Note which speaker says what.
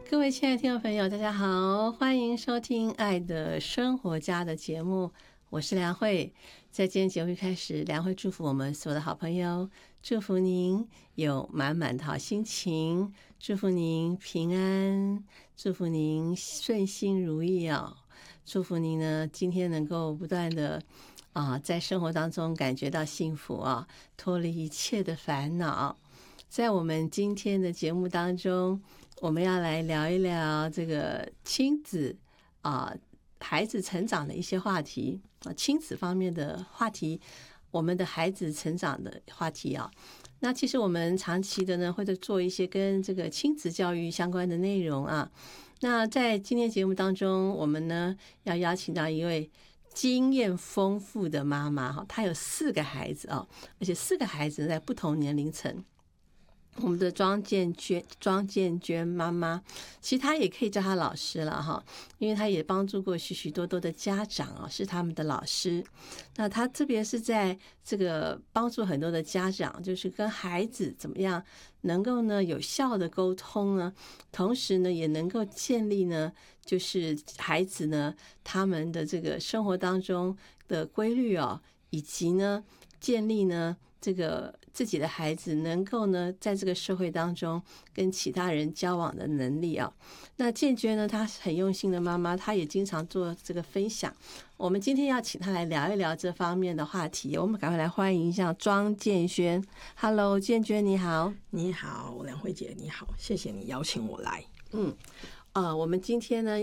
Speaker 1: 各位亲爱的听众朋友，大家好，欢迎收听《爱的生活家》的节目，我是梁慧。在今天节目一开始，梁慧祝福我们所有的好朋友，祝福您有满满的好心情，祝福您平安，祝福您顺心如意哦，祝福您呢今天能够不断的在生活当中感觉到幸福啊，脱离一切的烦恼。在我们今天的节目当中，我们要来聊一聊这个亲子孩子成长的一些话题亲子方面的话题，我们的孩子成长的话题啊。那其实我们长期的呢，会做一些跟这个亲子教育相关的内容啊。那在今天节目当中，我们呢要邀请到一位经验丰富的妈妈哈，她有4个孩子啊，而且4个孩子在不同年龄层。我们的庄建娟妈妈，其实她也可以叫她老师了哈，因为她也帮助过许许多多的家长啊，是他们的老师。那她特别是在这个帮助很多的家长，就是跟孩子怎么样能够呢有效的沟通呢，同时呢也能够建立呢，就是孩子呢他们的这个生活当中的规律哦，以及呢建立呢这个自己的孩子能够呢在这个社会当中跟其他人交往的能力啊。那建娟呢，她很用心的妈妈，她也经常做这个分享。我们今天要请她来聊一聊这方面的话题，我们赶快来欢迎一下庄建轩。Hello， 建娟你好。
Speaker 2: 你好，梁慧姐你好，谢谢你邀请我来。
Speaker 1: 我们今天呢